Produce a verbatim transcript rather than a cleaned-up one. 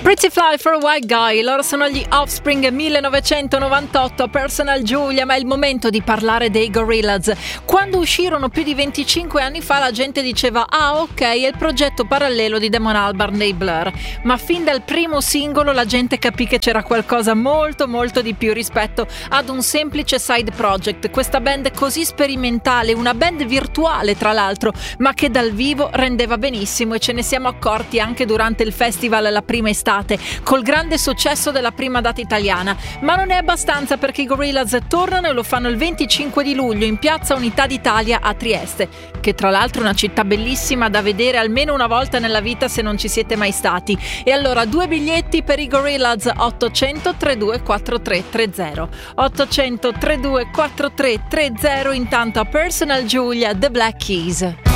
Pretty Fly for a White Guy, loro sono gli Offspring, millenovecentonovantotto, Personal Julia, ma è il momento di parlare dei Gorillaz. Quando uscirono più di venticinque anni fa la gente diceva ah ok, è il progetto parallelo di Damon Albarn dei Blur, ma fin dal primo singolo la gente capì che c'era qualcosa molto molto di più rispetto ad un semplice side project. Questa band così sperimentale, una band virtuale tra l'altro, ma che dal vivo rendeva benissimo, e ce ne siamo accorti anche durante il festival la prima estate col grande successo della prima data italiana. Ma non è abbastanza, perché i Gorillaz tornano e lo fanno il venticinque di luglio in Piazza Unità d'Italia a Trieste, che tra l'altro è una città bellissima da vedere almeno una volta nella vita se non ci siete mai stati. E allora due biglietti per i Gorillaz, ottocento trentadue quarantatré trenta, ottocento trentadue quarantatré trenta. Intanto a Personal Julia, The Black Keys.